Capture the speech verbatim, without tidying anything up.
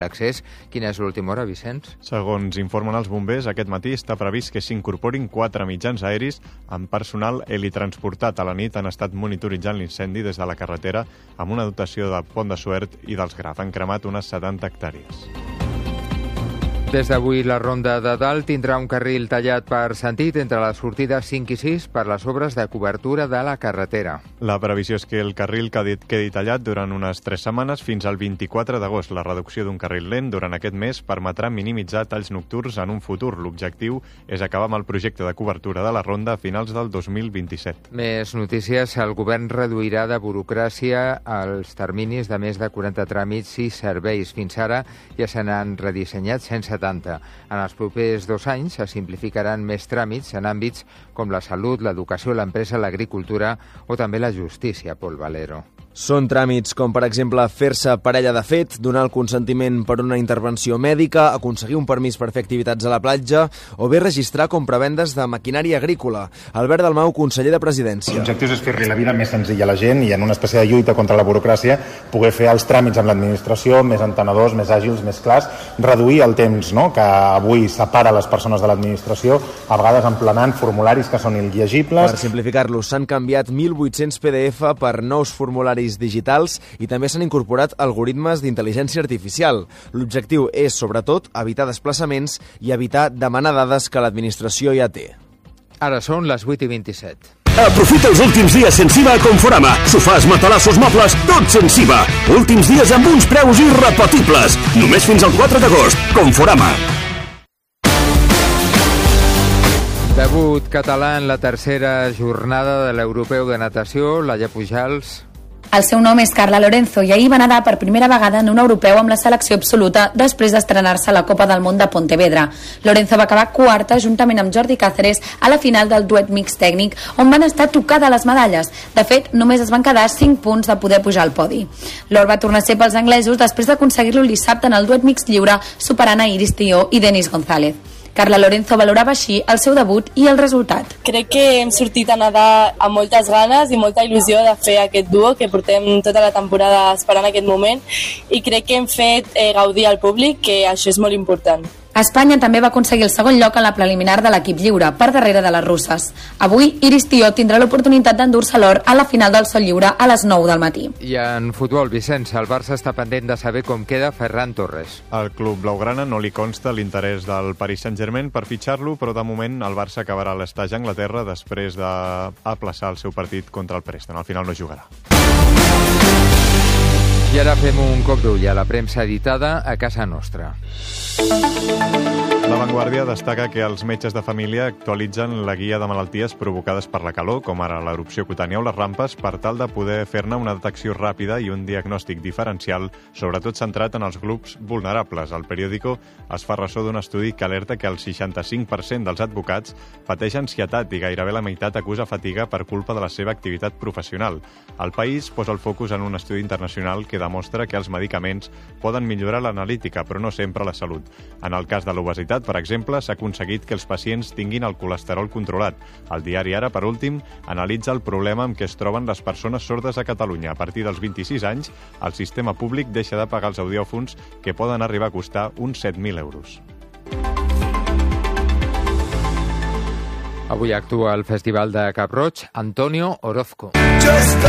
L'accés. Quina és l'última hora, Vicenç? Segons informen els bombers, aquest matí està previst que s'incorporin quatre mitjans aeris amb personal helitransportat. A la nit han estat monitoritzant l'incendi des de la carretera amb una dotació de Pont de Suert i dels Graf. Han cremat unes setanta hectàrees. Des d'avui, la Ronda de Dalt tindrà un carril tallat per sentit entre les sortides cinc i sis per les obres de cobertura de la carretera. La previsió és que el carril quedi tallat durant unes tres setmanes fins al vint-i-quatre d'agost. La reducció d'un carril lent durant aquest mes permetrà minimitzar talls nocturns en un futur. L'objectiu és acabar amb el projecte de cobertura de la Ronda a finals del dos mil vint-i-set. Més notícies. El govern reduirà de burocràcia els terminis de més de quaranta tràmits i serveis. Fins ara ja se n'han redissenyat cent setanta. En els propers dos anys se simplificaran més tràmits en àmbits com la salut, l'educació, l'empresa, l'agricultura o també la justícia, Pol Valero. Són tràmits com, per exemple, fer-se parella de fet, donar el consentiment per una intervenció mèdica, aconseguir un permís per fer activitats a la platja o bé registrar compravendes de maquinària agrícola. Albert Dalmau, conseller de Presidència. L'objectiu és fer-li la vida més senzilla a la gent i en una espècie de lluita contra la burocràcia poder fer els tràmits amb l'administració més entenedors, més àgils, més clars, reduir el temps, no?, que avui separa les persones de l'administració, a vegades emplenant formularis que són il·llegibles. Per simplificar-los, s'han canviat mil vuit-cents P D F per nous formularis digitals i també s'han incorporat algoritmes d'intel·ligència artificial. L'objectiu és, sobretot, evitar desplaçaments i evitar demanar dades que l'administració ja té. Ara són les vuit i vint-i-set. Aprofita els últims dies sense I V A a Conforama. Sofàs, matalassos, mobles, tot sense I V A. Últims dies amb uns preus irrepetibles. Només fins al quatre d'agost. Conforama. Debut català en la tercera jornada de l'Europeu de Natació, Laia Pujals. El seu nom és Carla Lorenzo i ahir va nedar per primera vegada en un europeu amb la selecció absoluta després d'estrenar-se a la Copa del Món de Pontevedra. Lorenzo va acabar quarta juntament amb Jordi Cáceres a la final del duet mix tècnic on van estar tocades les medalles. De fet, només es van quedar cinc punts de poder pujar al podi. L'or va tornar a ser pels anglesos després d'aconseguir-lo el dissabte en el duet mix lliure superant a Iris Tió i Denis González. Carla Lorenzo valorava així el seu debut i el resultat. Crec que hem sortit a nedar amb moltes ganes i molta il·lusió de fer aquest duo que portem tota la temporada esperant aquest moment i crec que hem fet eh, gaudir al públic, que això és molt important. Espanya també va aconseguir el segon lloc en la preliminar de l'equip lliure, per darrere de les russes. Avui, Iris Tió tindrà l'oportunitat d'endur-se l'or a la final del sol lliure a les nou del matí. I en futbol, Vicenç, el Barça està pendent de saber com queda Ferran Torres. Al club blaugrana no li consta l'interès del Paris Saint-Germain per fitxar-lo, però de moment el Barça acabarà l'estatge a Anglaterra després d'aplaçar el seu partit contra el Preston. Al final no jugarà. I ara fem un cop d'ull a la premsa editada a casa nostra. La Vanguardia destaca que els metges de família actualitzen la guia de malalties provocades per la calor, com ara l'erupció cutània o les rampes, per tal de poder fer-ne una detecció ràpida i un diagnòstic diferencial, sobretot centrat en els grups vulnerables. El periòdico es fa ressò d'un estudi que alerta que el seixanta-cinc per cent dels advocats pateix ansietat i gairebé la meitat acusa fatiga per culpa de la seva activitat professional. El País posa el focus en un estudi internacional que demostra que els medicaments poden millorar l'analítica, però no sempre la salut. En el cas de l'obesitat, per exemple, s'ha aconseguit que els pacients tinguin el colesterol controlat. El diari Ara, per últim, analitza el problema amb què es troben les persones sordes a Catalunya. A partir dels vint-i-sis anys, el sistema públic deixa de pagar els audiòfons, que poden arribar a costar uns set mil euros. Avui actua al Festival de Cap Roig Antonio Orozco.